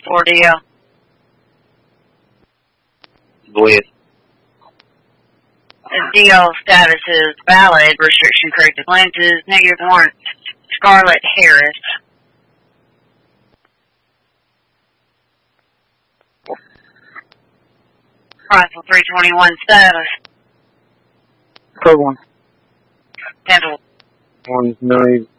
4DL. Go ahead. The DL status is valid. Restriction corrected lenses. Negative warrant. Scarlett Harris. Rifle 321 status. Code 1. Handle. 1 million.